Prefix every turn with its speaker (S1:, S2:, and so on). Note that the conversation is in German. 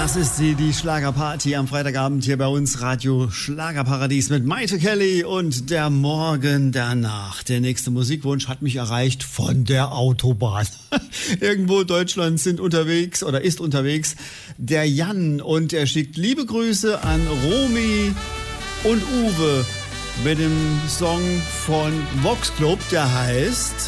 S1: Das ist sie, die Schlagerparty am Freitagabend hier bei uns, Radio Schlagerparadies mit Maite Kelly und der Morgen danach. Der nächste Musikwunsch hat mich erreicht von der Autobahn. Irgendwo in Deutschland sind unterwegs oder ist unterwegs der Jan und er schickt liebe Grüße an Romy und Uwe mit dem Song von Vox Club, der heißt